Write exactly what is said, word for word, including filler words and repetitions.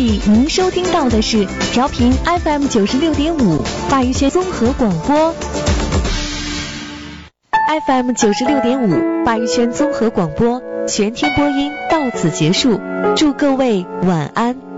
里您收听到的是调频 F M 九十六点五鲅鱼轩综合广播。F M 九十六点五鲅鱼轩综合广播全天播音到此结束，祝各位晚安。